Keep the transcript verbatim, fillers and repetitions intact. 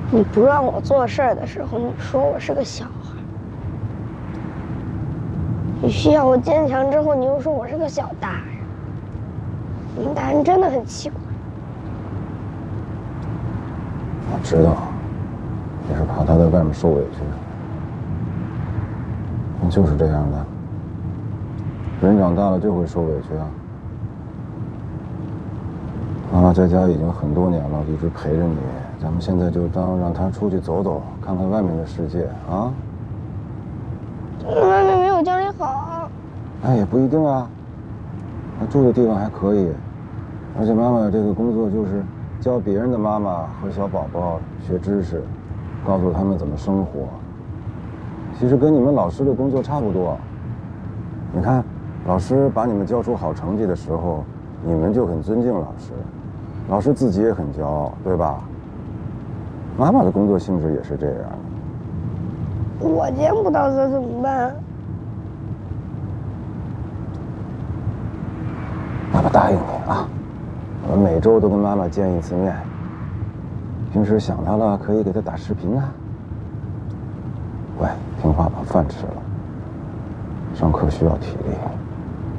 你不让我做事儿的时候，你说我是个小孩；你需要我坚强之后，你又说我是个小大人。你们大人真的很奇怪。 我知道，你是怕他在外面受委屈。你就是这样的，人长大了就会受委屈啊。妈妈在家已经很多年了，一直陪着你。咱们现在就当让他出去走走，看看外面的世界啊。 外面没有家里好。 哎，也不一定啊。他住的地方还可以，而且妈妈这个工作就是教别人的妈妈和小宝宝学知识，告诉他们怎么生活。其实跟你们老师的工作差不多。你看，老师把你们教出好成绩的时候，你们就很尊敬老师，老师自己也很骄傲，对吧？妈妈的工作性质也是这样的。 我见不到他怎么办？ 爸爸答应你啊，我每周都跟妈妈见一次面。平时想她了，可以给她打视频啊。乖，听话把饭吃了。上课需要体力。